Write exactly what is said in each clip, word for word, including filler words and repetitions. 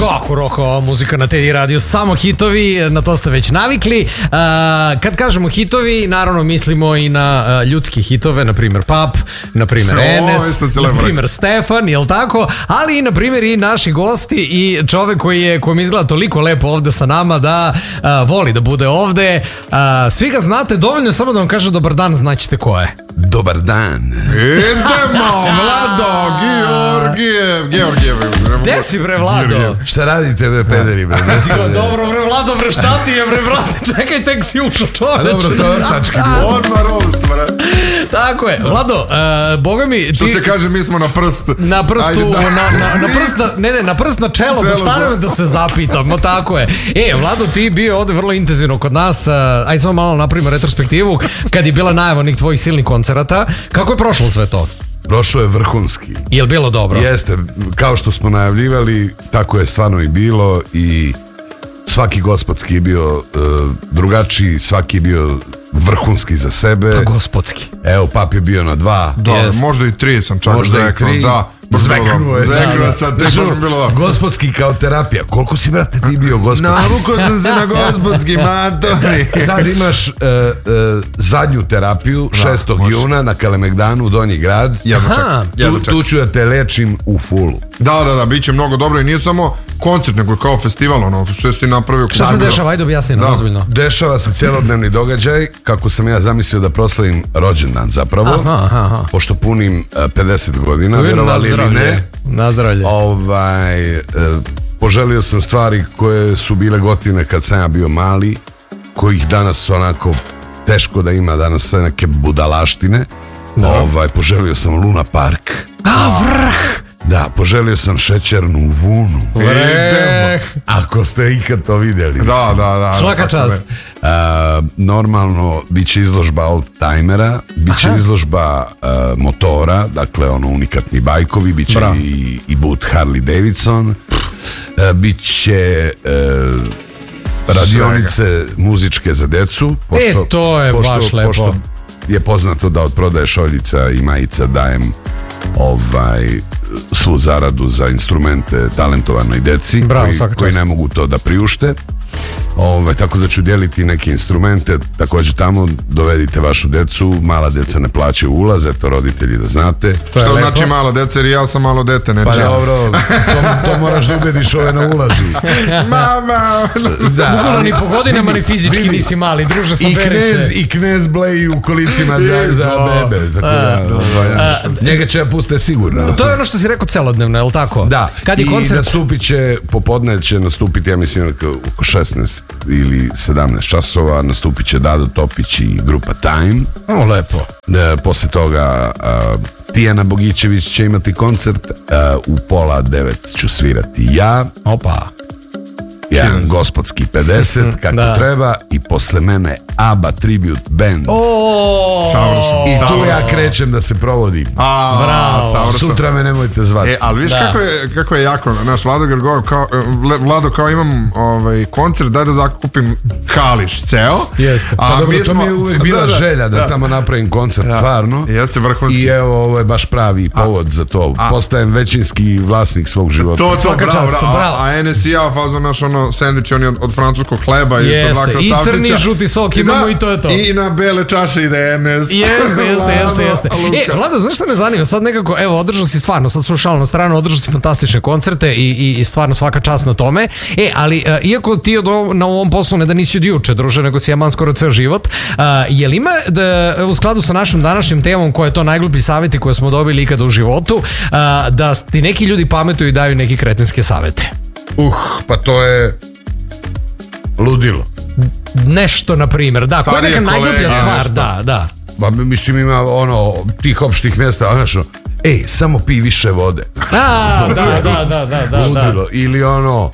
Kako rokova muzika na Teddy Radio, samo hitovi, na to ste već navikli. Uh, kad kažemo hitovi, naravno mislimo i na uh, ljudski hitove, na primjer Pap, na primjer Enes, na primjer Stefan, jel tako? Ali i na primjer i naši gosti i čovek koji je, koji mi izgleda toliko lepo ovde sa nama da uh, voli da bude ovde. Uh, svi ga znate, dovoljno samo da vam kaže dobar dan, znaćete ko je. Dobar dan. Idemo, Vlado, Georgijev, Georgijev. Gde si bre, Vlado? Šta radite bre, pederi bre? Dobro bre, Vlado bre, šta ti je bre, brate? Čekaj, tek si ušao, čoveče. Dobro, to je tački bilo. Odmah rost, bre. Tako je, Vlado, uh, boga mi... Ti... Što se kaže, mi smo na prst. Na prstu, na, na, na prst, na, ne ne, na prst na čelo, da stanem da se zapitam, no tako je. E, Vlado, ti bio ovde vrlo intenzivno kod nas, uh, ajde samo malo napravimo retrospektivu, kad je bila najava onih tvojih silnih koncerata, kako je prošlo sve to? Prošlo je vrhunski. Je li bilo dobro? Jeste, kao što smo najavljivali, tako je stvarno i bilo i svaki gospodski je bio uh, drugačiji, svaki je bio vrhunski za sebe. Pa gospodski. Evo, Pap je bio na dva. Da, yes. Možda i tri sam čak možda i tri. Da. Zveknuo je. Zveknuo sad, te možem bilo. Gospodski kao terapija. Koliko si, brate, ti bio gospodski? Navukao sam se na gospodski, matori. Sad imaš uh, uh, zadnju terapiju, šestog juna na Kalemegdanu, Donji grad. Jedno čekam. Tu, tu ću da te lečim u fullu. Da, da, da, bit će mnogo dobro i nije samo koncert, nego je kao festival, ono, sve si napravio. Šta se dešava, ajde objasni nam ozbiljno. Dešava se cjelodnevni događaj, kako sam ja zamislio da proslavim rođendan zapravo, aha, aha. pošto punim uh, pedeset godina, vjerovali ili ne. Nazdravlje. Ovaj, uh, poželio sam stvari koje su bile gotivne kad sam ja bio mali, kojih danas onako teško da ima, danas sve neke budalaštine. Da. Ovaj, poželio sam Luna Park. A, vrh! Da, poželio sam šećernu vunu. Vrh! Ako ste ikad to vidjeli. Da, da, da. Svaka čast. Uh, normalno, bit će izložba oldtimera, bit će izložba uh, motora, dakle ono unikatni bajkovi, bit će i, i boot Harley Davidson, uh, bit će uh, radionice Svega. muzičke za decu. Pošto, e, to je pošto, baš lepo. Pošto je poznato da od prodaje šoljica i majica dajem ovaj svu zaradu za instrumente talentovanoj deci. Bravo, koji, koji ne mogu to da priušte. Ove, tako da ću dijeliti neke instrumente, također tamo dovedite vašu decu, mala deca ne plaćaju ulaz, eto roditelji da znate. Što lepo. Znači malo dece, jer ja sam malo dete, neće. Pa dobro, to, to moraš da ubediš ove na ulazu. Mama! Da, bukvalno ni po godinama ni fizički vidi, nisi mali, druže, saberi se. I knez bleji u kolicima za, za bebe, tako da, da, njega će ja puste sigurno. To je ono što si rekao celodnevno, je li tako? Da, kad je i koncert... nastupit će, popodne će nastupiti, ja mislim, oko šesnaest ili sedamnaest časova, nastupit će Dado Topić i grupa Time. O, lepo. E, posle toga uh, Tijana Bogićević će imati koncert, uh, u pola devet ću svirati ja. Opa. Jedan gospodski pedeset, kako da. treba, i posle mene ABBA Tribute Band. Oh, I tu savršen. Ja krećem da se provodim. A, bravo. Savršen. Sutra me nemojte zvati. E, ali viš da. kako, je, kako je jako, naš Vlado Grgov, kao, Vlado, kao imam ovaj, koncert, daj da zakupim Kališ ceo. Jeste. Pa a, dobro, to mi je uvijek bila da, da, želja da, da tamo napravim koncert, da. stvarno. Jeste vrhunski. I evo, ovo je baš pravi povod a, za to. A, Postajem većinski vlasnik svog života. To, to, bravo, čast, bravo. A, a Enes i ja, fazno naš ono, sandvič oni od, od francuskog hleba i sa dva krastavčića. I crni žuti sok imamo i to je to. I na bele čaše ide Enes. Jeste, jeste, jeste, jeste. E, Vlada, znaš šta me zanima? Sad nekako, evo, održao si stvarno, sad slušalo na stranu, održao si fantastične koncerte i, i, i stvarno svaka čast na tome. E, ali, uh, iako ti od, na ovom poslu ne da nisi od juče, druže, nego si jaman skoro ceo život, uh, je li ima da, u skladu sa našim današnjim temom, koja je to najgluplji savjeti koje smo dobili ikada u životu, uh, da ti neki ljudi pametuju i daju neki kretenske savjete? Uh, pa to je ludilo. Nešto, na primjer, da, koja je neka najgluplja stvar, da, da. Ba, mislim, ima ono, tih opštih mjesta, znaš, ej, samo pi više vode. A, da, da, da, da, da. Ludilo, ili ono,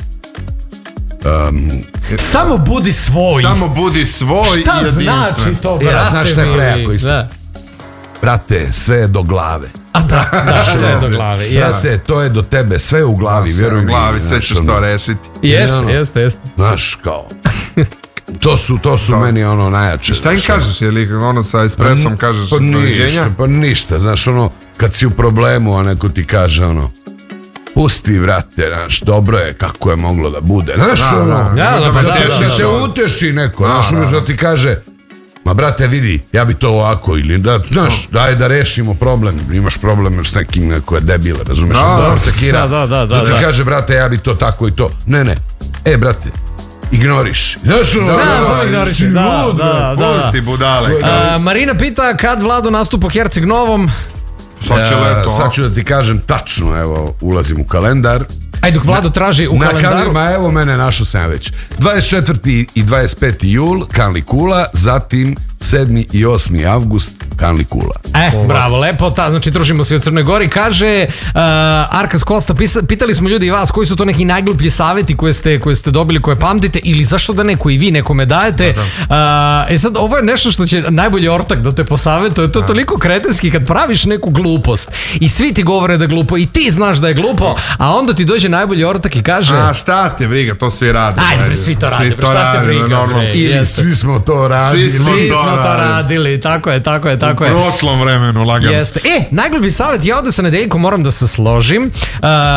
um, samo budi svoj. Samo budi svoj. Šta i znači to, brate? Ja, znaš šta je prejako isto? Da. Brate, sve je do glave. A da, da, sve je do glave. Brate, to je do tebe, sve je u glavi, no, vjeruj mi. Sve u glavi, sve ćeš to rešiti. Jeste, jeste, jeste. Znaš, kao... To su, to su meni ono najjače. Šta im kažeš, je li ono sa espresom kažeš pa ništa, pa ništa, znaš ono, kad si u problemu, a neko ti kaže ono, pusti, vrate, znaš, dobro je kako je moglo da bude. Znaš, Da, ono, da, da, da, da, da, te- da, da te da. uteši neko, Da, znaš, da. umjesto da ti kaže, ma brate, vidi, ja bi to ovako, ili da, znaš, daj da rešimo problem, imaš problem s nekim neko je debil, razumeš, Da, on da. sekira, Da, da, da, da, ti da. kaže, brate, ja bi to tako i to, ne, ne, e, brate, ignoriš, znaš, ono, Da, Da, da, samo da, ignoriš. si Da, lud, da, da. Pusti budale. A, Marina pita kad Vlado nastupa u Herceg Novom. Sad će Ja, leto. a? sad ću da ti kažem tačno, evo, ulazim u kalendar. Aj dok Vlado traži u Na kalendaru. kalendarima, evo mene, našao sam ja već. dvadeset četvrti i dvadeset peti jul, Kanli Kula, zatim sedmi i osmi avgust, Kanli Kula. E, bravo, lepo, ta, znači družimo se u Crnoj Gori. Kaže uh, Arkas Kosta, pisa, pitali smo ljudi i vas koji su to neki najgluplji savjeti koje ste, koje ste dobili, koje pamtite, ili zašto da ne, koji vi nekome dajete. Uh, e sad, ovo je nešto što će najbolji ortak da te posavjetuje, to je toliko kretenski kad praviš neku glupost i svi ti govore da je glupo i ti znaš da je glupo, a onda ti dođe najbolji ortak i kaže... A šta te briga, to svi rade. Ajde, bre, svi to rade, bre, šta te rade, briga, normalno. bre. Ili Jeste. svi smo to radili. Svi smo Svi to smo to radili. radili, tako je, tako je, tako U je. prošlom vremenu, lagano. Jeste. E, najgluplji savjet, ja ovde sa Nedeljkom moram da se složim. Uh,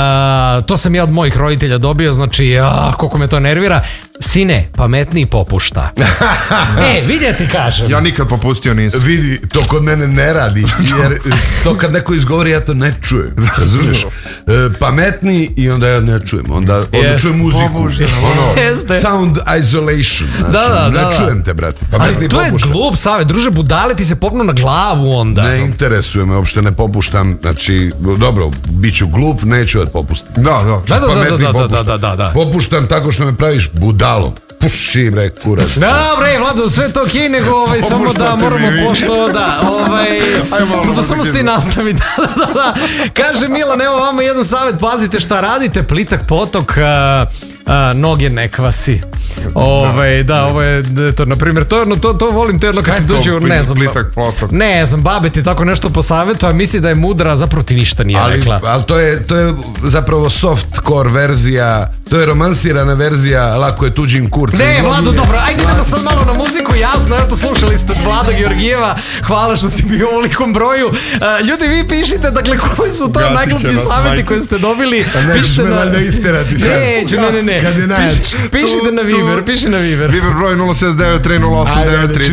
to sam ja od mojih roditelja dobio, znači, a, koliko me to nervira. Sine, pametniji popušta. E, vidjeti kažem. Ja nikad popustio nisam. Vidi, to kod mene ne radi, jer to kad neko izgovori ja to ne čujem, razumiješ? E, pametniji i onda ja ne čujem, onda, onda Jeste. čujem muziku, ono, Jeste. sound isolation, znači, Da, da, ne da, da. čujem te, brate, Ali pametniji to je popuštam. glup savjet, druže, budale ti se popnu na glavu onda. Ne interesuje me, uopšte ne popuštam, znači, dobro, bit ću glup, neću da popustim. Da, da. Da, da, da, Pametniji da, da, popuštam. da, da, da. Popuštam tako što me praviš budalom. Puši, bre, kurac. Da, bre, Vlado, sve to okej, nego ovaj, samo da Popuštate moramo mi vi. pošto, da, ovaj, Ajmo malo to da da samo ste kidamo. nastavi, da, da, da, da. Kaže Milan, evo vama jedan savjet, pazite šta radite, plitak potok, a, a, noge ne kvasi. Ovaj, da, ovo je, to, na primjer, to, no, to, to volim te, ono kad Šta ti je to, dođu, ne pli- znam, plitak potok? ne znam, babe ti tako nešto po savjetu, a misli da je mudra, a zapravo ti ništa nije Ali, rekla. ali to je, to je zapravo softcore verzija, to je romansirana verzija, lako je tuđim kurcem. Ne, Vlado, dobro, ajde idemo sad malo na muziku, jasno, eto slušali ste Vlada Georgijeva, hvala što si bio u ovolikom broju. Uh, ljudi, vi pišite, dakle, koji su to Gasit će najgluplji nas, savjeti majko. koje ste dobili. Pa nećeš me valjda isterati sad. Neću, ne, ne, ne. Kad je najjače. Piš- Pišite na Viber, piši na Viber. Viber broj nula šest devet tri nula osam devet tri